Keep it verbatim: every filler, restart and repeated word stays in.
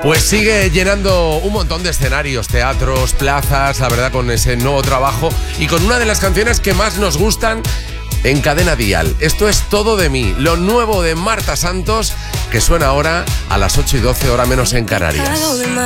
Pues sigue llenando un montón de escenarios, teatros, plazas, la verdad, con ese nuevo trabajo y con una de las canciones que más nos gustan en Cadena Dial. Esto es Todo de mí, lo nuevo de Marta Santos, que suena ahora a las ocho y doce, hora menos en Canarias.